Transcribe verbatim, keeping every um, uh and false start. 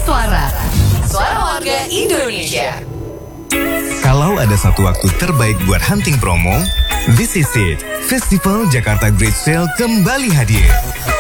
Suara. Suara warga Indonesia. Kalau ada satu waktu terbaik buat hunting promo, this is it. Festival Jakarta Great Sale kembali hadir.